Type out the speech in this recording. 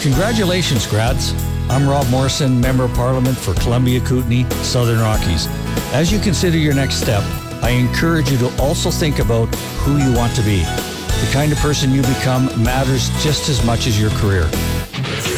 Congratulations, grads. I'm Rob Morrison, Member of Parliament for Columbia Kootenay, Southern Rockies. As you consider your next step, I encourage you to also think about who you want to be. The kind of person you become matters just as much as your career.